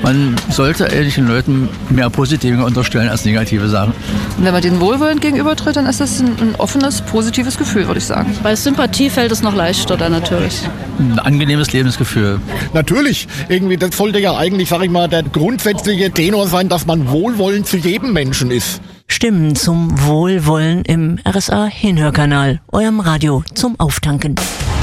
Man sollte ehrlichen Leuten mehr Positive unterstellen als negative Sachen. Und wenn man denen wohlwollend gegenübertritt, dann ist das ein offenes, positives Gefühl, würde ich sagen. Bei Sympathie fällt es noch leichter dann natürlich. Ein angenehmes Lebensgefühl. Natürlich, irgendwie, das sollte ja eigentlich, sag ich mal, der grundsätzliche Tenor sein, dass man wohlwollend zu jedem Menschen ist. Stimmen zum Wohlwollen im RSA Hinhörkanal, eurem Radio zum Auftanken.